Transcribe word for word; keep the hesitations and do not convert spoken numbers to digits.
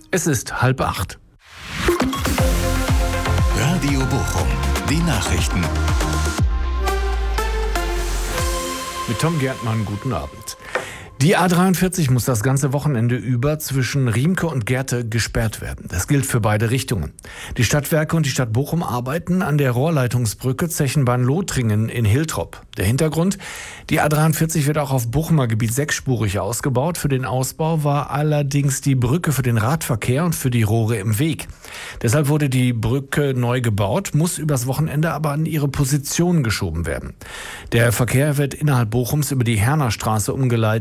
Es ist halb acht. Radio Bochum, die Nachrichten. Mit Tom Gärtmann, guten Abend. Die A dreiundvierzig muss das ganze Wochenende über zwischen Riemke und Gerte gesperrt werden. Das gilt für beide Richtungen. Die Stadtwerke und die Stadt Bochum arbeiten an der Rohrleitungsbrücke Zechenbahn-Lothringen in Hiltrop. Der Hintergrund: Die A dreiundvierzig wird auch auf Bochumer Gebiet sechsspurig ausgebaut. Für den Ausbau war allerdings die Brücke für den Radverkehr und für die Rohre im Weg. Deshalb wurde die Brücke neu gebaut, muss übers Wochenende aber an ihre Position geschoben werden. Der Verkehr wird innerhalb Bochums über die Hernerstraße umgeleitet.